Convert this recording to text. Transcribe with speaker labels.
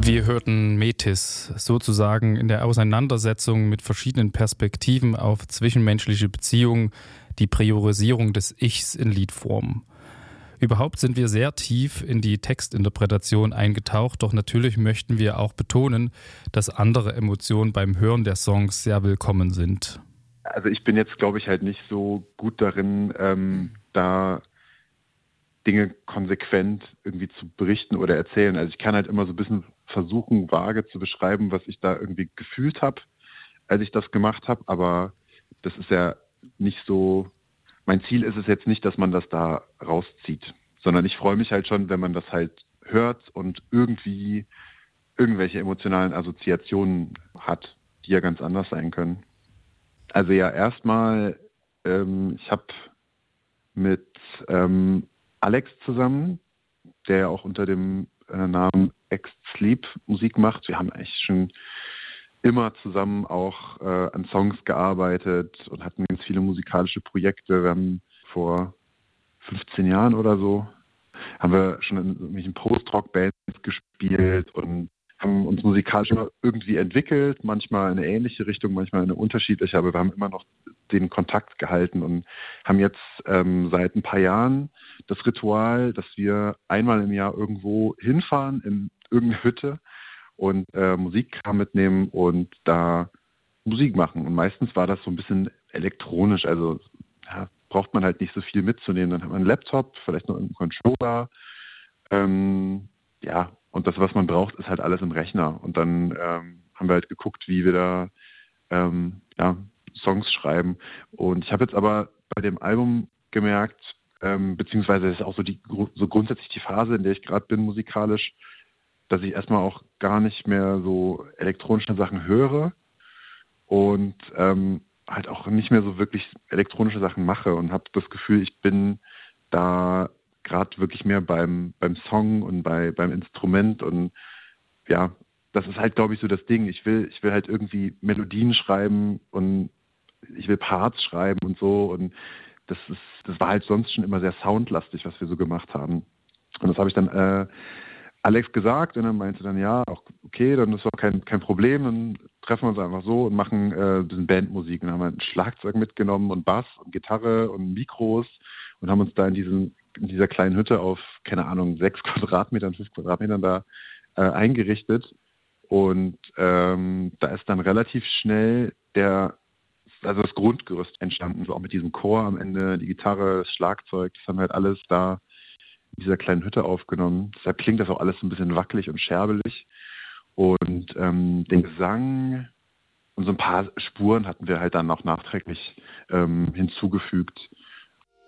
Speaker 1: Wir hörten Metis sozusagen in der Auseinandersetzung mit verschiedenen Perspektiven auf zwischenmenschliche Beziehungen, die Priorisierung des Ichs in Liedform. Überhaupt sind wir sehr tief in die Textinterpretation eingetaucht, doch natürlich möchten wir auch betonen, dass andere Emotionen beim Hören der Songs sehr willkommen sind.
Speaker 2: Also ich bin jetzt, glaube ich, halt nicht so gut darin, da Dinge konsequent irgendwie zu berichten oder erzählen. Also ich kann halt immer so ein bisschen versuchen, vage zu beschreiben, was ich da irgendwie gefühlt habe, als ich das gemacht habe, aber das ist ja nicht so, mein Ziel ist es jetzt nicht, dass man das da rauszieht, sondern ich freue mich halt schon, wenn man das halt hört und irgendwie irgendwelche emotionalen Assoziationen hat, die ja ganz anders sein können. Also ja, erstmal, ich habe mit Alex zusammen, der ja auch unter dem Namen X-Sleep Musik macht. Wir haben eigentlich schon immer zusammen auch an Songs gearbeitet und hatten ganz viele musikalische Projekte. Wir haben vor 15 Jahren oder so, haben wir schon in irgendwelchen Post-Rock-Bands gespielt und haben uns musikalisch immer irgendwie entwickelt, manchmal in eine ähnliche Richtung, manchmal in eine unterschiedliche, aber wir haben immer noch den Kontakt gehalten und haben jetzt seit ein paar Jahren das Ritual, dass wir einmal im Jahr irgendwo hinfahren, in irgendeine Hütte und Musikkram mitnehmen und da Musik machen. Und meistens war das so ein bisschen elektronisch, also ja, braucht man halt nicht so viel mitzunehmen. Dann hat man einen Laptop, vielleicht noch einen Controller, ja, und das, was man braucht, ist halt alles im Rechner. Und dann haben wir halt geguckt, wie wir da ja, Songs schreiben. Und ich habe jetzt aber bei dem Album gemerkt, beziehungsweise das ist auch so grundsätzlich die Phase, in der ich gerade bin musikalisch, dass ich erstmal auch gar nicht mehr so elektronische Sachen höre und halt auch nicht mehr so wirklich elektronische Sachen mache und habe das Gefühl, ich bin da gerade wirklich mehr beim Song und beim Instrument und ja, das ist halt, glaube ich, so das Ding. Ich will halt irgendwie Melodien schreiben und ich will Parts schreiben und so und das war halt sonst schon immer sehr soundlastig, was wir so gemacht haben. Und das habe ich dann Alex gesagt und dann meinte dann, ja, auch okay, dann ist auch kein Problem, dann treffen wir uns einfach so und machen ein bisschen Bandmusik. Und dann haben wir ein Schlagzeug mitgenommen und Bass und Gitarre und Mikros und haben uns da in dieser kleinen Hütte auf, keine Ahnung, 6 Quadratmetern, 5 Quadratmetern da eingerichtet. Und da ist dann relativ schnell das Grundgerüst entstanden, so auch mit diesem Chor am Ende, die Gitarre, das Schlagzeug, das haben wir halt alles da in dieser kleinen Hütte aufgenommen. Deshalb klingt das auch alles so ein bisschen wackelig und scherbelig. Und den Gesang und so ein paar Spuren hatten wir halt dann noch nachträglich hinzugefügt.